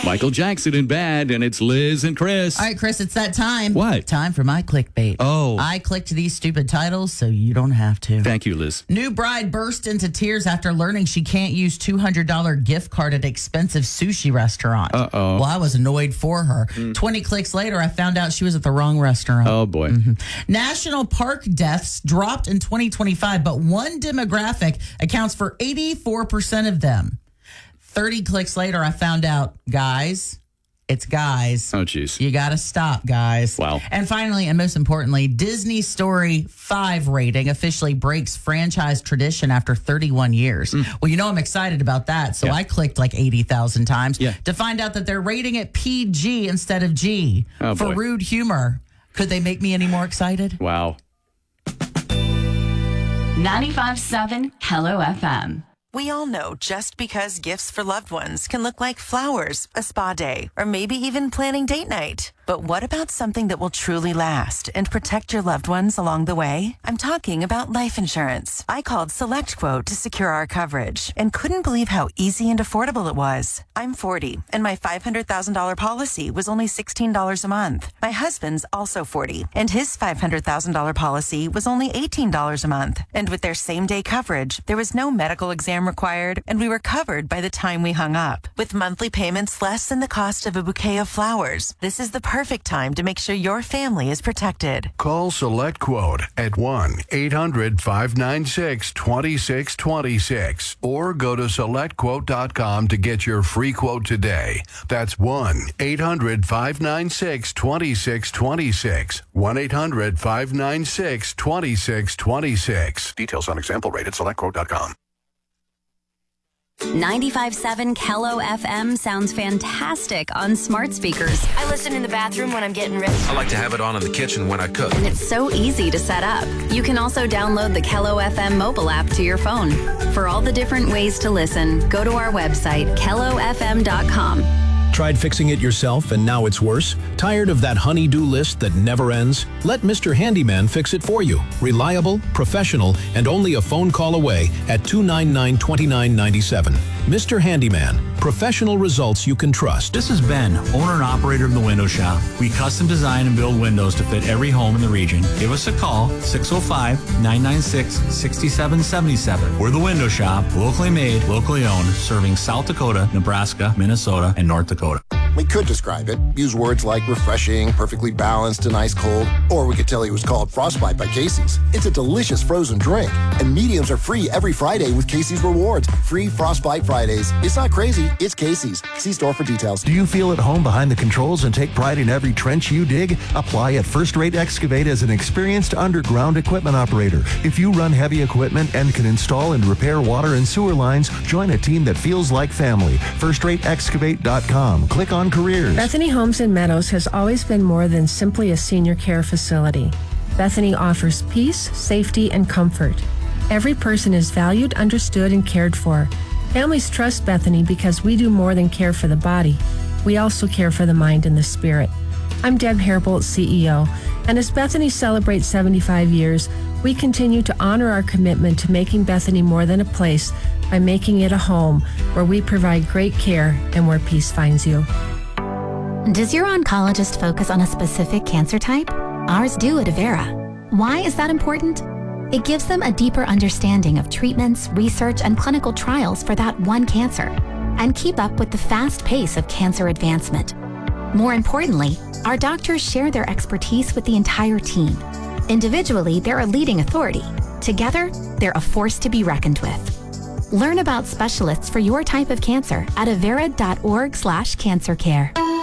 Michael Jackson in Bad, and it's Liz and Chris. All right, Chris, it's that time. What? Time for my clickbait. Oh. I clicked these stupid titles so you don't have to. Thank you, Liz. New bride burst into tears after learning she can't use $200 gift card at expensive sushi restaurant. Uh-oh. Well, I was annoyed for her. 20 clicks later, I found out she was at the wrong restaurant. Oh, boy. National park deaths dropped in 2025, but one demographic accounts for 84% of them. 30 clicks later, I found out, guys, it's guys. Oh, jeez. You got to stop, guys. Wow. And finally, and most importantly, Disney Story 5 rating officially breaks franchise tradition after 31 years. Well, you know I'm excited about that, so I clicked like 80,000 times to find out that they're rating it PG instead of G for boy. rude humor. Could they make me any more excited? Wow. 95.7 Hello FM. We all know just because gifts for loved ones can look like flowers, a spa day, or maybe even planning date night. But what about something that will truly last and protect your loved ones along the way? I'm talking about life insurance. I called SelectQuote to secure our coverage and couldn't believe how easy and affordable it was. I'm 40, and my $500,000 policy was only $16 a month. My husband's also 40, and his $500,000 policy was only $18 a month. And with their same-day coverage, there was no medical exam required, and we were covered by the time we hung up. With monthly payments less than the cost of a bouquet of flowers, this is the perfect time to make sure your family is protected. Call SelectQuote at 1-800-596-2626 or go to SelectQuote.com to get your free quote today. That's 1-800-596-2626. 1-800-596-2626. Details on example rate at SelectQuote.com. 95.7 Kello FM sounds fantastic on smart speakers. I listen in the bathroom when I'm getting ready. I like to have it on in the kitchen when I cook. And it's so easy to set up. You can also download the Kello FM mobile app to your phone. For all the different ways to listen, go to our website, kellofm.com. Tried fixing it yourself and now it's worse? Tired of that honey-do list that never ends? Let Mr. Handyman fix it for you. Reliable, professional, and only a phone call away at 299-2997. Mr. Handyman, professional results you can trust. This is Ben, owner and operator of The Window Shop. We custom design and build windows to fit every home in the region. Give us a call, 605-996-6777. We're The Window Shop, locally made, locally owned, serving South Dakota, Nebraska, Minnesota, and North Dakota. We could describe it, use words like refreshing, perfectly balanced, and ice cold, or we could tell you it was called Frostbite by Casey's. It's a delicious frozen drink, and mediums are free every Friday with Casey's Rewards. Free Frostbite Fridays. It's not crazy, it's Casey's. See store for details. Do you feel at home behind the controls and take pride in every trench you dig? Apply at First Rate Excavate as an experienced underground equipment operator. If you run heavy equipment and can install and repair water and sewer lines, join a team that feels like family. FirstRateExcavate.com. Click on careers. Bethany Homes and Meadows has always been more than simply a senior care facility. Bethany offers peace, safety, and comfort. Every person is valued, understood, and cared for. Families trust Bethany because we do more than care for the body. We also care for the mind and the spirit. I'm Deb Hairbolt, CEO, and as Bethany celebrates 75 years, we continue to honor our commitment to making Bethany more than a place by making it a home where we provide great care and where peace finds you. Does your oncologist focus on a specific cancer type? Ours do at Avera. Why is that important? It gives them a deeper understanding of treatments, research, and clinical trials for that one cancer, and keep up with the fast pace of cancer advancement. More importantly, our doctors share their expertise with the entire team. Individually, they're a leading authority. Together, they're a force to be reckoned with. Learn about specialists for your type of cancer at avera.org/cancercare.